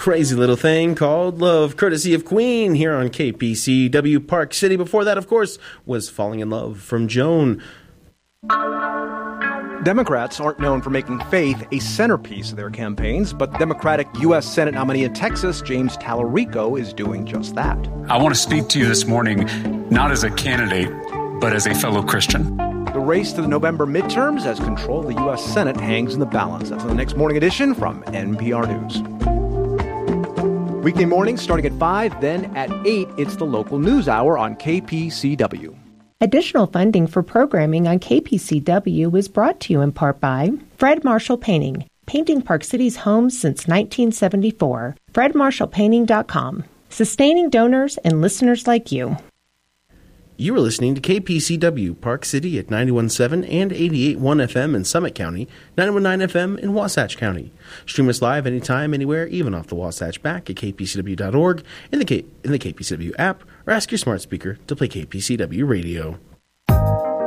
Crazy Little Thing Called Love, courtesy of Queen here on KPCW Park City. Before that, of course, was Falling in Love from Joan. Democrats aren't known for making faith a centerpiece of their campaigns, but Democratic U.S. Senate nominee in Texas, James Tallarico, is doing just that. I want to speak to you this morning, not as a candidate, but as a fellow Christian. The race to the November midterms as control of the U.S. Senate hangs in the balance. That's on the next morning edition from NPR News. Weekday mornings starting at 5, then at 8, it's the local news hour on KPCW. Additional funding for programming on KPCW is brought to you in part by Fred Marshall Painting, painting Park City's homes since 1974. FredMarshallPainting.com, sustaining donors and listeners like you. You are listening to KPCW Park City at 91.7 and 88.1 FM in Summit County, 91.9 FM in Wasatch County. Stream us live anytime, anywhere, even off the Wasatch back at kpcw.org, in the KPCW app, or ask your smart speaker to play KPCW Radio.